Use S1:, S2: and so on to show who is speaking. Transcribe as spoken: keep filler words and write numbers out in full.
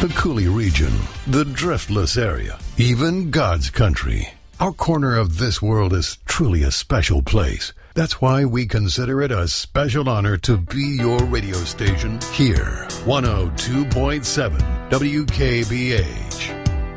S1: the Cooley region, the Driftless area, even God's country. Our corner of this world is truly a special place. That's why we consider it a special honor to be your radio station here. one oh two point seven W K B A.